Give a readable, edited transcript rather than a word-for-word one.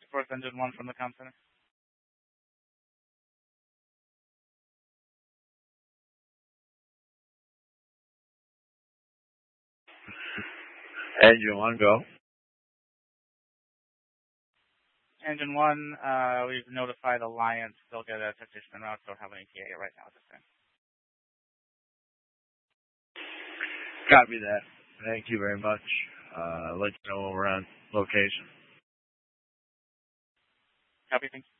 Force Engine 1 from the comm center. Engine 1, go. Engine 1, we've notified Alliance. They'll get a technician en route. Don't have any TA right now at this time. Copy that. Thank you very much. Let you know when we're on location. Copy, thank you.